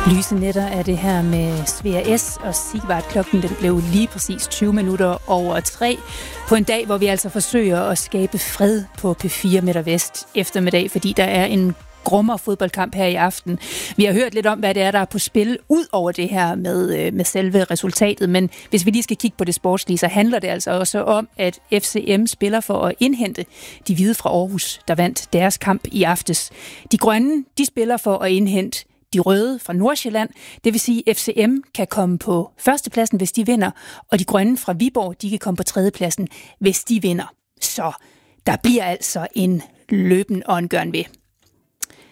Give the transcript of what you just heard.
Lyse nætter er det her med Svea S. og Sigvart. Klokken den blev lige præcis 20 minutter over 3 på en dag, hvor vi altså forsøger at skabe fred på P4 Midt og Vest eftermiddag, fordi der er en grummer fodboldkamp her i aften. Vi har hørt lidt om, hvad det er, der er på spil, ud over det her med selve resultatet, men hvis vi lige skal kigge på det sportslige, så handler det altså også om, at FCM spiller for at indhente de hvide fra Aarhus, der vandt deres kamp i aftes. De grønne, de spiller for at indhente de røde fra Nordsjælland. Det vil sige, at FCM kan komme på førstepladsen, hvis de vinder, og de grønne fra Viborg, de kan komme på tredjepladsen, hvis de vinder. Så der bliver altså en løben og en gørn ved.